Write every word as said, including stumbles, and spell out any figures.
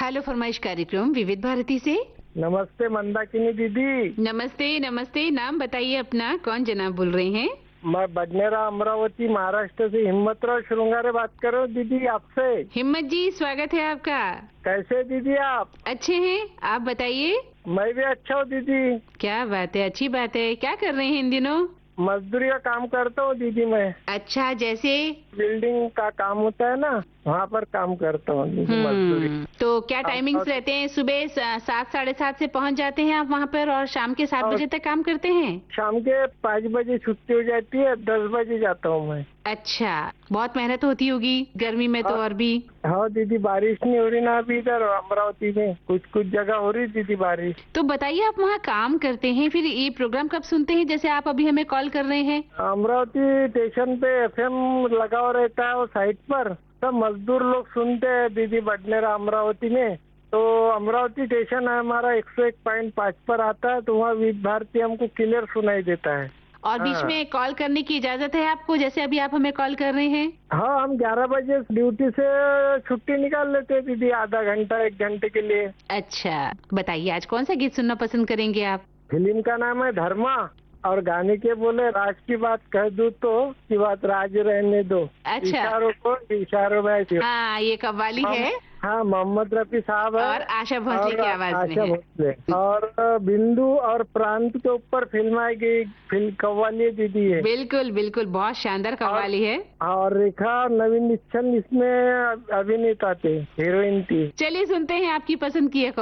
Hello फरमाइश कार्यक्रम विविध भारती से। नमस्ते मंदाकिनी दीदी। नमस्ते नमस्ते, नाम बताइए अपना, कौन जनाब बोल रहे हैं? मैं बडनेरा अमरावती महाराष्ट्र से हिम्मतराव श्रृंगारे बात कर रहा हूँ दीदी आपसे। हिम्मत जी, स्वागत है आपका। कैसे दीदी आप? अच्छे हैं, आप बताइए। मैं भी अच्छा हूँ दीदी। क्या बात है, अच्छी बात है। क्या कर रहे हैं इन दिनों? मजदूरी का काम करता हूँ दीदी मैं। अच्छा, जैसे? बिल्डिंग का काम होता है ना, वहाँ पर काम करता हूँ दीदी, मजदूरी। हम्म, तो क्या टाइमिंग्स रहते हैं? सुबह सा- सात साढ़े सात से पहुंच जाते हैं आप वहाँ पर और शाम के सात और- बजे तक काम करते हैं? शाम के पाँच बजे छुट्टी हो जाती है, दस बजे जाता हूँ मैं। अच्छा, बहुत मेहनत होती होगी गर्मी में तो हाँ। और भी। हाँ दीदी, बारिश नहीं हो रही ना अभी इधर अमरावती में, कुछ कुछ जगह हो रही दीदी बारिश। तो बताइए, आप वहाँ काम करते हैं, फिर ये प्रोग्राम कब सुनते हैं जैसे आप अभी हमें कॉल कर रहे हैं? अमरावती स्टेशन पे एफएम लगा हुआ रहता है वो साइट पर, सब मजदूर लोग सुनते हैं दीदी बडनेरा अमरावती में। तो अमरावती स्टेशन है हमारा एक सौ एक पॉइंट पाँच पर आता है, तो वहाँ विविध भारती हमको क्लियर सुनाई देता है। और बीच हाँ। में कॉल करने की इजाजत है आपको, जैसे अभी आप हमें कॉल कर रहे हैं? हाँ, हम ग्यारह बजे ड्यूटी से छुट्टी निकाल लेते हैं दीदी, आधा घंटा एक घंटे के लिए। अच्छा, बताइए आज कौन सा गीत सुनना पसंद करेंगे आप? फिल्म का नाम है धर्मा, और गाने के बोले राज की बात कह दूं तो की बात राज रहने दो। अच्छा। इशारों को इशारों में ऐसे। हाँ, ये कव्वाली है हाँ, मोहम्मद रफी साहब है और आशा भोसले की आवाज में आशा है। भोसले। और बिंदु और प्रांत के ऊपर फिल्म आएगी, फिल्म कव्वाली दीदी है। बिल्कुल बिल्कुल, बहुत शानदार कव्वाली है। और रेखा नवीन निश्चल इसमें अभिनेता थे, हीरोइन थी। चलिए सुनते हैं आपकी पसंद की ये